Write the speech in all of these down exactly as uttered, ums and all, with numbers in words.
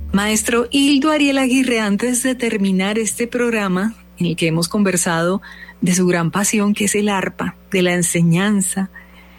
Maestro Hildo Ariel Aguirre, antes de terminar este programa en el que hemos conversado de su gran pasión, que es el arpa, de la enseñanza,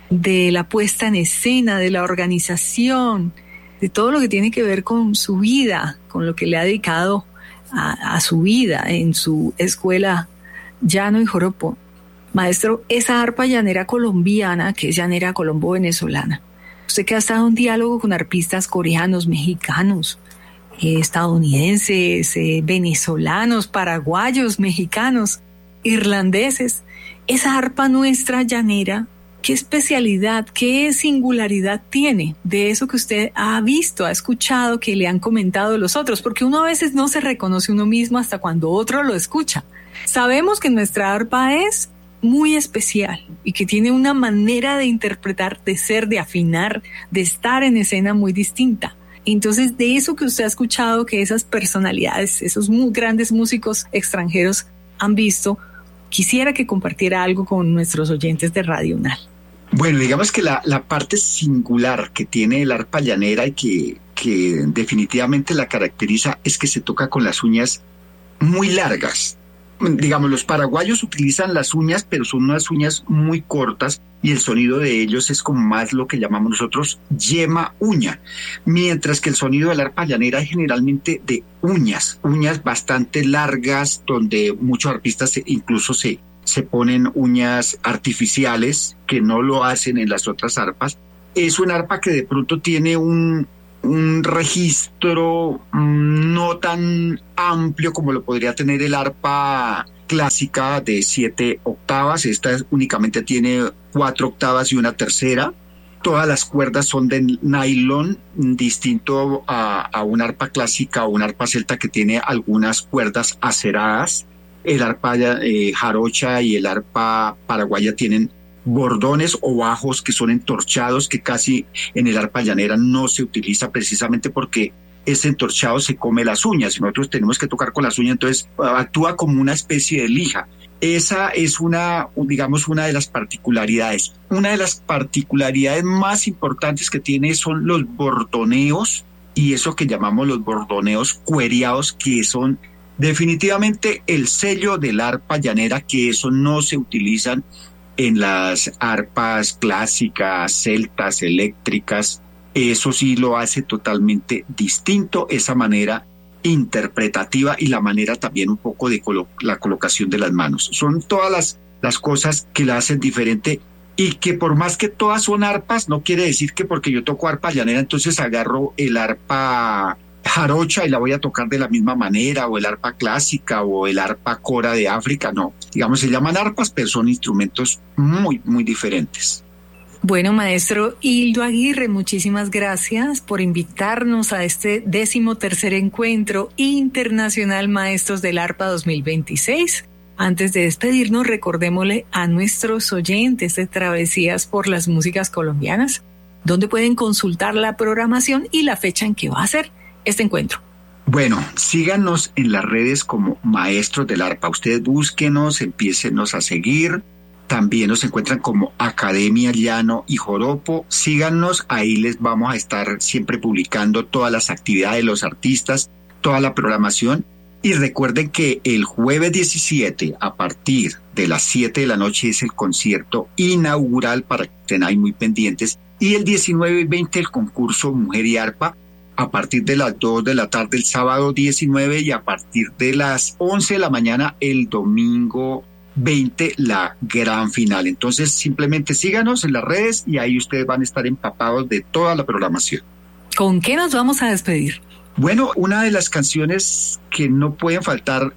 de la puesta en escena, de la organización, de todo lo que tiene que ver con su vida, con lo que le ha dedicado a, a su vida en su escuela Llano y Joropo. Maestro, esa arpa llanera colombiana, que es llanera colombo-venezolana, usted que ha estado en diálogo con arpistas coreanos, mexicanos, eh, estadounidenses, eh, venezolanos, paraguayos, mexicanos, irlandeses, esa arpa nuestra llanera, ¿qué especialidad, qué singularidad tiene de eso que usted ha visto, ha escuchado, que le han comentado los otros? Porque uno a veces no se reconoce uno mismo hasta cuando otro lo escucha. Sabemos que nuestra arpa es muy especial y que tiene una manera de interpretar, de ser, de afinar, de estar en escena muy distinta. Entonces, de eso que usted ha escuchado, que esas personalidades, esos muy grandes músicos extranjeros han visto, quisiera que compartiera algo con nuestros oyentes de Radio UNAL. Bueno, digamos que la, la parte singular que tiene el arpa llanera y que, que definitivamente la caracteriza es que se toca con las uñas muy largas. Digamos, los paraguayos utilizan las uñas, pero son unas uñas muy cortas y el sonido de ellos es como más lo que llamamos nosotros yema uña, mientras que el sonido del arpa llanera es generalmente de uñas, uñas bastante largas, donde muchos arpistas incluso se, se ponen uñas artificiales que no lo hacen en las otras arpas. Es un arpa que de pronto tiene un... un registro no tan amplio como lo podría tener el arpa clásica de siete octavas. Esta únicamente tiene cuatro octavas y una tercera. Todas las cuerdas son de nylon, distinto a, a una arpa clásica o una arpa celta que tiene algunas cuerdas aceradas. El arpa eh, jarocha y el arpa paraguaya tienen bordones o bajos que son entorchados, que casi en el arpa llanera no se utiliza precisamente porque ese entorchado se come las uñas y nosotros tenemos que tocar con las uñas, entonces actúa como una especie de lija. Esa es una, digamos, una de las particularidades. Una de las particularidades más importantes que tiene son los bordoneos y eso que llamamos los bordoneos cuereados, que son definitivamente el sello del arpa llanera, que eso no se utilizan en las arpas clásicas, celtas, eléctricas. Eso sí lo hace totalmente distinto, esa manera interpretativa y la manera también un poco de colo- la colocación de las manos. Son todas las, las cosas que la hacen diferente y que por más que todas son arpas, no quiere decir que porque yo toco arpa llanera, entonces agarro el arpa jarocha y la voy a tocar de la misma manera, o el arpa clásica o el arpa cora de África, no. Digamos, se llaman arpas, pero son instrumentos muy, muy diferentes. Bueno, maestro Hildo Aguirre, muchísimas gracias por invitarnos a este décimo tercer encuentro internacional Maestros del Arpa dos mil veintiséis. Antes de despedirnos, recordémosle a nuestros oyentes de Travesías por las Músicas Colombianas, donde pueden consultar la programación y la fecha en que va a ser este encuentro. Bueno, síganos en las redes como Maestros del Arpa. Ustedes búsquenos, empiécenos a seguir. También nos encuentran como Academia Llano y Joropo. Síganos, ahí les vamos a estar siempre publicando todas las actividades de los artistas, toda la programación. Y recuerden que el jueves diecisiete, a partir de las siete de la noche, es el concierto inaugural para que estén ahí muy pendientes. Y el diecinueve y veinte, el concurso Mujer y Arpa, a partir de las dos de la tarde el sábado diecinueve y a partir de las once de la mañana el domingo veinte, la gran final. Entonces simplemente síganos en las redes y ahí ustedes van a estar empapados de toda la programación. ¿Con qué nos vamos a despedir? Bueno, una de las canciones que no pueden faltar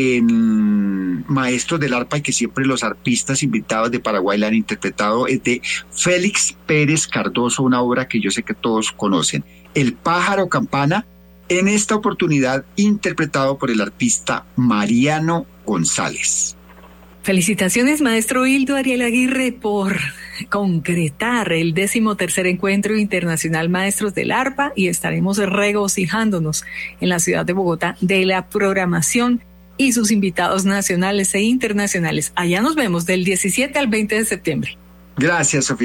en Maestros del Arpa y que siempre los arpistas invitados de Paraguay la han interpretado es de Félix Pérez Cardoso, una obra que yo sé que todos conocen, El Pájaro Campana, en esta oportunidad interpretado por el arpista Mariano González. Felicitaciones, maestro Hildo Ariel Aguirre, por concretar el décimo tercer encuentro internacional Maestros del Arpa, y estaremos regocijándonos en la ciudad de Bogotá de la programación y sus invitados nacionales e internacionales. Allá nos vemos del diecisiete al veinte de septiembre. Gracias, Sofía.